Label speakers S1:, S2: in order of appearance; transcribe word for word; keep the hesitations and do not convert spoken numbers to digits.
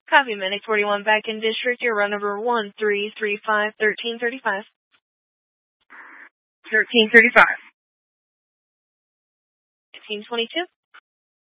S1: Copy, Medic forty-one back in district. Your run number one three three five thirteen thirty-five.
S2: thirteen thirty-five.
S1: fifteen twenty-two.